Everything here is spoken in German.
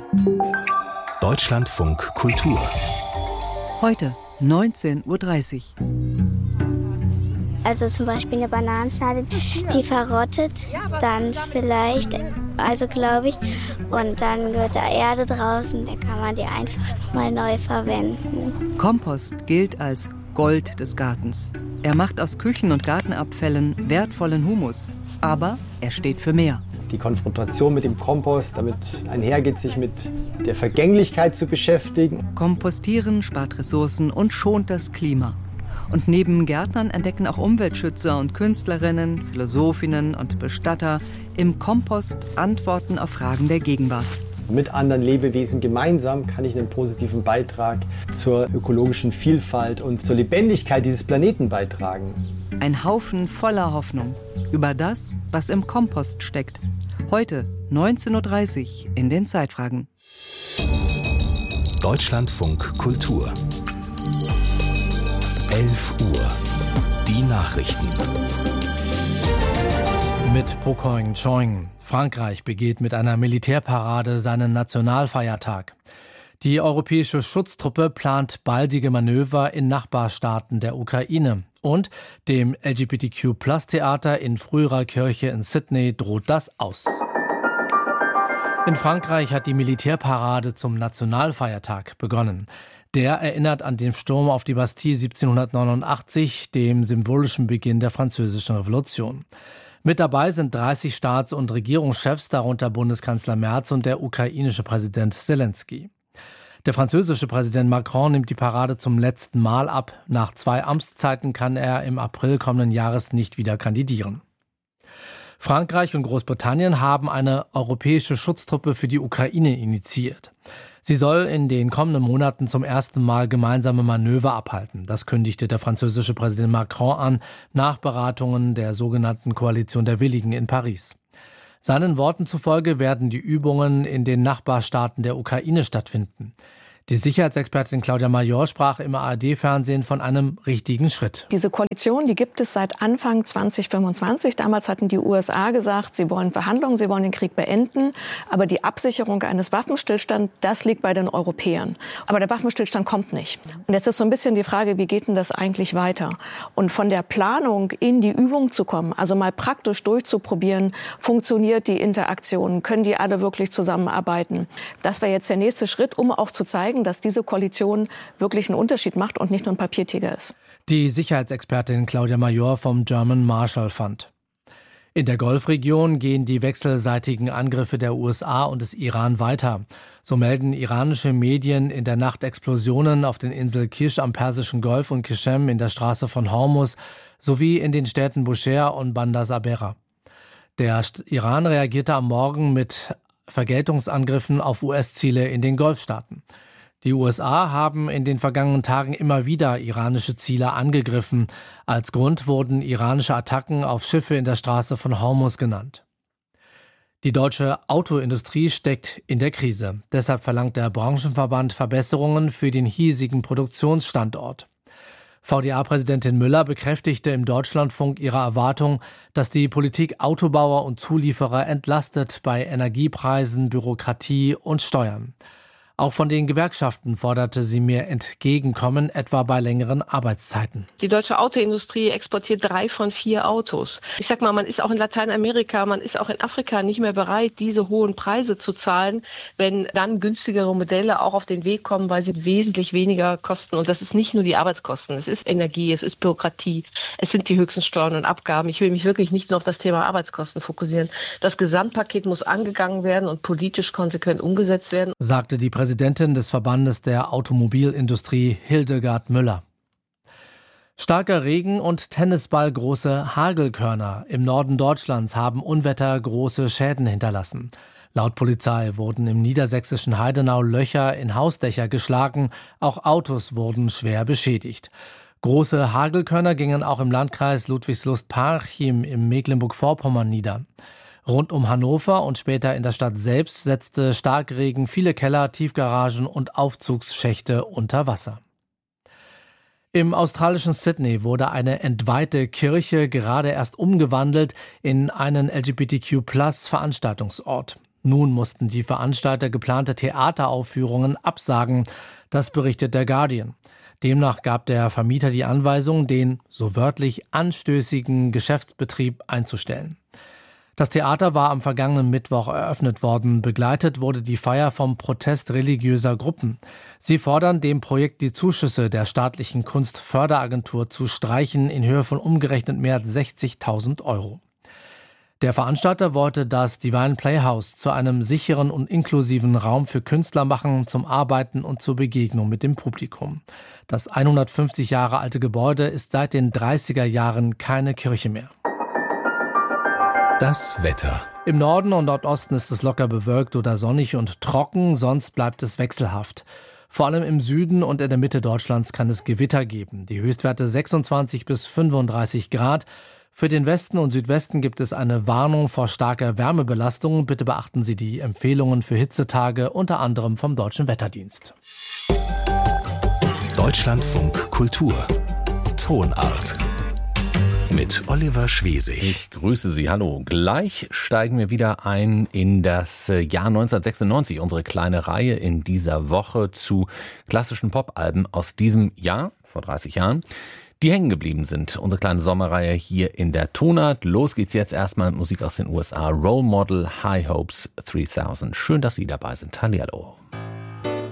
Deutschlandfunk Kultur. Heute 19:30 Uhr. Also zum Beispiel eine Bananenschale, die verrottet dann vielleicht, also glaube ich, und dann wird da Erde draußen, dann kann man die einfach nochmal neu verwenden. Kompost gilt als Gold des Gartens. Er macht aus Küchen- und Gartenabfällen wertvollen Humus. Aber er steht für mehr. Die Konfrontation mit dem Kompost, damit einhergeht, sich mit der Vergänglichkeit zu beschäftigen. Kompostieren spart Ressourcen und schont das Klima. Und neben Gärtnern entdecken auch Umweltschützer und Künstlerinnen, Philosophinnen und Bestatter im Kompost Antworten auf Fragen der Gegenwart. Mit anderen Lebewesen gemeinsam kann ich einen positiven Beitrag zur ökologischen Vielfalt und zur Lebendigkeit dieses Planeten beitragen. Ein Haufen voller Hoffnung über das, was im Kompost steckt. Heute 19:30 Uhr in den Zeitfragen. Deutschlandfunk Kultur. 11 Uhr. Die Nachrichten. Mit Prokoing Choing. Frankreich begeht mit einer Militärparade seinen Nationalfeiertag. Die europäische Schutztruppe plant baldige Manöver in Nachbarstaaten der Ukraine. Und dem LGBTQ-Plus-Theater in früherer Kirche in Sydney droht das aus. In Frankreich hat die Militärparade zum Nationalfeiertag begonnen. Der erinnert an den Sturm auf die Bastille 1789, dem symbolischen Beginn der Französischen Revolution. Mit dabei sind 30 Staats- und Regierungschefs, darunter Bundeskanzler Merz und der ukrainische Präsident Zelensky. Der französische Präsident Macron nimmt die Parade zum letzten Mal ab. Nach 2 Amtszeiten kann er im April kommenden Jahres nicht wieder kandidieren. Frankreich und Großbritannien haben eine europäische Schutztruppe für die Ukraine initiiert. Sie soll in den kommenden Monaten zum ersten Mal gemeinsame Manöver abhalten. Das kündigte der französische Präsident Macron an, nach Beratungen der sogenannten Koalition der Willigen in Paris. Seinen Worten zufolge werden die Übungen in den Nachbarstaaten der Ukraine stattfinden. Die Sicherheitsexpertin Claudia Major sprach im ARD-Fernsehen von einem richtigen Schritt. Diese Koalition, die gibt es seit Anfang 2025. Damals hatten die USA gesagt, sie wollen Verhandlungen, sie wollen den Krieg beenden. Aber die Absicherung eines Waffenstillstands, das liegt bei den Europäern. Aber der Waffenstillstand kommt nicht. Und jetzt ist so ein bisschen die Frage, wie geht denn das eigentlich weiter? Und von der Planung in die Übung zu kommen, also mal praktisch durchzuprobieren, funktioniert die Interaktion, können die alle wirklich zusammenarbeiten? Das wäre jetzt der nächste Schritt, um auch zu zeigen, dass diese Koalition wirklich einen Unterschied macht und nicht nur ein Papiertiger ist. Die Sicherheitsexpertin Claudia Major vom German Marshall Fund. In der Golfregion gehen die wechselseitigen Angriffe der USA und des Iran weiter. So melden iranische Medien in der Nacht Explosionen auf den Inseln Kish am Persischen Golf und Qishm in der Straße von Hormuz sowie in den Städten Bushehr und Bandar Sabera. Der Iran reagierte am Morgen mit Vergeltungsangriffen auf US-Ziele in den Golfstaaten. Die USA haben in den vergangenen Tagen immer wieder iranische Ziele angegriffen. Als Grund wurden iranische Attacken auf Schiffe in der Straße von Hormuz genannt. Die deutsche Autoindustrie steckt in der Krise. Deshalb verlangt der Branchenverband Verbesserungen für den hiesigen Produktionsstandort. VDA-Präsidentin Müller bekräftigte im Deutschlandfunk ihre Erwartung, dass die Politik Autobauer und Zulieferer entlastet bei Energiepreisen, Bürokratie und Steuern. Auch von den Gewerkschaften forderte sie mehr Entgegenkommen, etwa bei längeren Arbeitszeiten. Die deutsche Autoindustrie exportiert 3 von 4 Autos. Ich sag mal, man ist auch in Lateinamerika, man ist auch in Afrika nicht mehr bereit, diese hohen Preise zu zahlen, wenn dann günstigere Modelle auch auf den Weg kommen, weil sie wesentlich weniger kosten. Und das ist nicht nur die Arbeitskosten, es ist Energie, es ist Bürokratie, es sind die höchsten Steuern und Abgaben. Ich will mich wirklich nicht nur auf das Thema Arbeitskosten fokussieren. Das Gesamtpaket muss angegangen werden und politisch konsequent umgesetzt werden, sagte die Präsidentin des Verbandes der Automobilindustrie Hildegard Müller. Starker Regen und tennisballgroße Hagelkörner im Norden Deutschlands haben Unwetter große Schäden hinterlassen. Laut Polizei wurden im niedersächsischen Heidenau Löcher in Hausdächer geschlagen, auch Autos wurden schwer beschädigt. Große Hagelkörner gingen auch im Landkreis Ludwigslust-Parchim im Mecklenburg-Vorpommern nieder. Rund um Hannover und später in der Stadt selbst setzte Starkregen viele Keller, Tiefgaragen und Aufzugsschächte unter Wasser. Im australischen Sydney wurde eine entweihte Kirche gerade erst umgewandelt in einen LGBTQ-Plus-Veranstaltungsort. Nun mussten die Veranstalter geplante Theateraufführungen absagen. Das berichtet der Guardian. Demnach gab der Vermieter die Anweisung, den, so wörtlich, anstößigen Geschäftsbetrieb einzustellen. Das Theater war am vergangenen Mittwoch eröffnet worden. Begleitet wurde die Feier vom Protest religiöser Gruppen. Sie fordern, dem Projekt die Zuschüsse der staatlichen Kunstförderagentur zu streichen in Höhe von umgerechnet mehr als 60.000 Euro. Der Veranstalter wollte das Divine Playhouse zu einem sicheren und inklusiven Raum für Künstler machen, zum Arbeiten und zur Begegnung mit dem Publikum. Das 150 Jahre alte Gebäude ist seit den 30er Jahren keine Kirche mehr. Das Wetter. Im Norden und Nordosten ist es locker bewölkt oder sonnig und trocken, sonst bleibt es wechselhaft. Vor allem im Süden und in der Mitte Deutschlands kann es Gewitter geben. Die Höchstwerte 26 bis 35 Grad. Für den Westen und Südwesten gibt es eine Warnung vor starker Wärmebelastung. Bitte beachten Sie die Empfehlungen für Hitzetage, unter anderem vom Deutschen Wetterdienst. Deutschlandfunk Kultur. Tonart. Mit Oliver Schwesig. Ich grüße Sie, hallo. Gleich steigen wir wieder ein in das Jahr 1996, unsere kleine Reihe in dieser Woche zu klassischen Popalben aus diesem Jahr, vor 30 Jahren, die hängen geblieben sind. Unsere kleine Sommerreihe hier in der Tonart. Los geht's jetzt erstmal mit Musik aus den USA. Role Model, High Hopes 3000. Schön, dass Sie dabei sind. Hallihallo.